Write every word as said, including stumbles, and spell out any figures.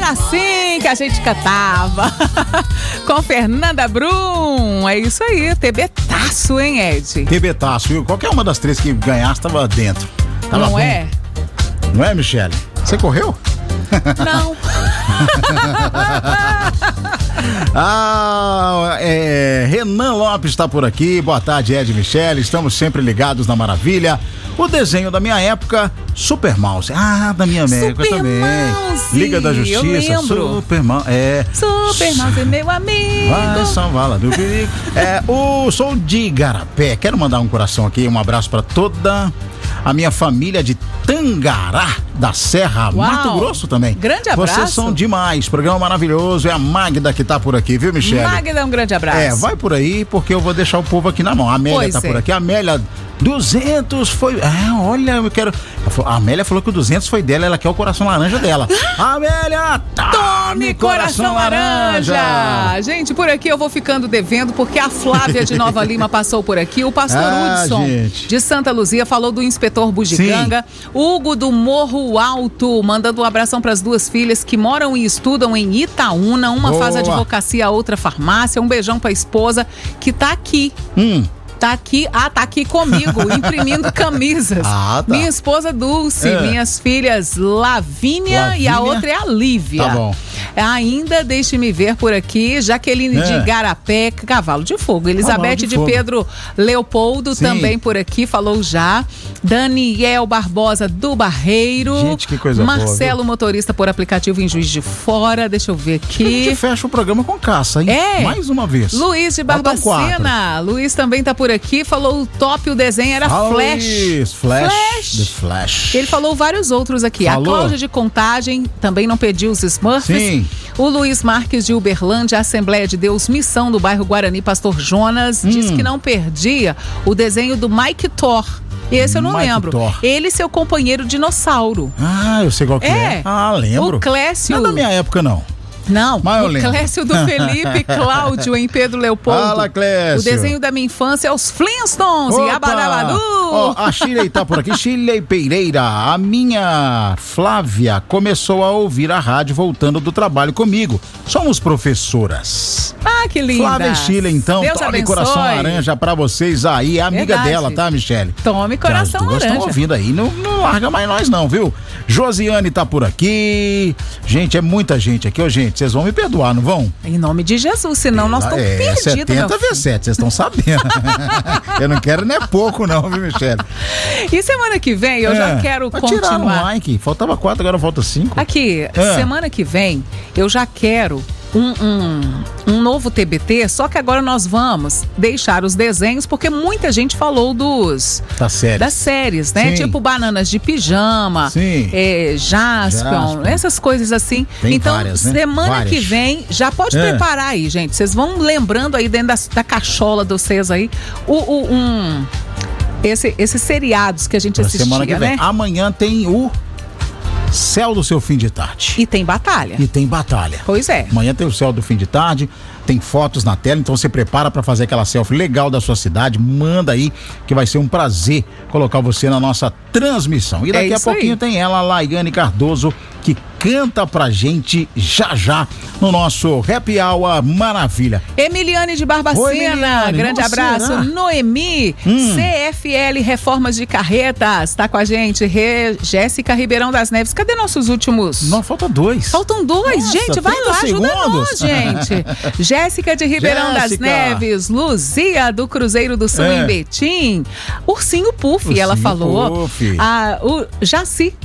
Era assim que a gente cantava. Com Fernanda Brum. É isso aí, tebetaço, hein, Ed? Tebetaço, viu? Qualquer uma das três que ganhasse tava dentro. Tava Não bom. é? Não é, Michele? Você correu? Não. ah, é, Renan Lopes está por aqui. Boa tarde, Ed e Michele. Estamos sempre ligados na maravilha. O desenho da minha época, Super Mouse. Ah, da minha época Super também. Mouse. Liga da Justiça, Eu lembro. Super Mouse. É. Super Mouse é meu amigo. Vai salvar do perigo. É, o sou de Igarapé. Quero mandar um coração aqui, um abraço para toda a minha família de Tangará da Serra, Uau. Mato Grosso também. Grande abraço. Vocês são demais. Programa maravilhoso. É a Magda que tá por aqui, viu, Michele? Magda, um grande abraço. É, vai por aí porque eu vou deixar o povo aqui na mão. A Amélia Pois tá é. por aqui. A Amélia, duzentos foi. Ah, olha, eu quero. A Amélia falou que o duzentos foi dela, ela quer o coração laranja dela. Amélia, Tome coração laranja. Gente, por aqui eu vou ficando devendo porque a Flávia de Nova Lima passou por aqui. O pastor Ah, Hudson gente. de Santa Luzia falou do inspetor Bugiganga. Hugo do Morro Alto mandando um abração para as duas filhas que moram e estudam em Itaúna. Uma Boa. faz advocacia, a outra farmácia. Um beijão para a esposa que tá aqui. Hum. Tá aqui, ah, tá aqui comigo, imprimindo camisas. Ah, tá. Minha esposa Dulce, É. minhas filhas Lavínia, Lavínia. e a outra é a Lívia. Tá bom. Ainda deixe-me ver por aqui, Jaqueline É. de Igarapé, Cavalo de Fogo. Elizabeth de de, Fogo. Pedro Leopoldo Sim. também por aqui, falou já. Daniel Barbosa do Barreiro. Gente, que coisa boa, Marcelo, viu? motorista por aplicativo em Juiz de Fora. Deixa eu ver A gente aqui. fecha o programa com caça, hein? É. Mais uma vez. Luiz de Faltam Barbacena. Luiz também tá por aqui. Falou o top, o desenho era Ah, Flash. Luiz, Flash. Flash. The Flash. Ele falou vários outros aqui. Falou? A Cláudia de Contagem também não pediu os Smurfs. Sim. O Luiz Marques de Uberlândia, Assembleia de Deus Missão do bairro Guarani, Pastor Jonas, Hum. disse que não perdia o desenho do Mike Thor. Esse eu não Mike lembro. Thor. Ele e seu companheiro dinossauro. Ah, eu sei qual que é. É. Ah, lembro. O Clécio. Não é da minha época, não. Não, Mas eu o lembro. Clécio do Felipe Cláudio em Pedro Leopoldo. Fala, Clécio. O desenho da minha infância é os Flintstones e Opa! Abadabadu. Ó, a Shirley tá por aqui. Shirley Pereira, a minha Flávia começou a ouvir a rádio voltando do trabalho comigo. Somos professoras. Ah, que linda. Flávia e Shirley, então, Deus tome abençoe. coração laranja pra vocês aí. É amiga Verdade. dela, tá, Michele? Tome coração As duas laranja. estão ouvindo aí, não, não larga mais nós não, viu? Josiane tá por aqui. Gente, é muita gente aqui, ó, gente, vocês vão me perdoar, não vão? Em nome de Jesus, senão nós estamos é, perdidos, meu setenta filho. vezes sete, vocês estão sabendo. Eu não quero nem pouco não, viu, Michele? E semana que vem eu já É, quero vai tirar um continuar. like, faltava quatro, agora falta cinco. Aqui, É. semana que vem eu já quero um, um, um novo T B T, só que agora nós vamos deixar os desenhos, porque muita gente falou dos Tá sério. das séries, né? Sim. Tipo Bananas de Pijama, Sim. é, Jaspion, Jaspion. essas coisas assim. Tem então, várias, né? semana Várias. que vem, já pode É. preparar aí, gente. Vocês vão lembrando aí dentro da, da cachola de vocês aí, o, o- um, esse, esses seriados que a gente Pra assistia, semana que vem. né? Amanhã tem o Céu do Seu Fim de Tarde. E tem batalha. E tem batalha. Pois é. Amanhã tem o Céu do Fim de Tarde, tem fotos na tela, então você prepara pra fazer aquela selfie legal da sua cidade, manda aí que vai ser um prazer colocar você na nossa transmissão. E daqui É a isso pouquinho aí. tem ela, Laiane Cardoso, que canta pra gente já já no nosso Happy Hour Maravilha. Emiliane de Barbacena, Oi, Emiliane. grande Nossa, abraço. será? Noemi, Hum. C F L Reformas de Carretas, tá com a gente. Re... Jéssica Ribeirão das Neves, cadê nossos últimos? Não, falta dois. Faltam dois, Nossa, gente, vai trinta lá, ajuda segundos. nós, gente. Jéssica de Ribeirão das Jéssica. Neves, Luzia do Cruzeiro do Sul É. em Betim, Ursinho Puff, Ursinho ela falou. Puff. Ah, o Jaci